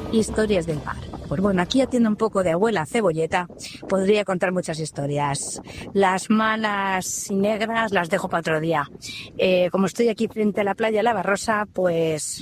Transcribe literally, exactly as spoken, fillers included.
Historias del bar. Pues bueno, aquí atiendo un poco de abuela Cebolleta. Podría contar muchas historias. Las malas y negras las dejo para otro día. Eh, como estoy aquí frente a la playa La Barrosa, pues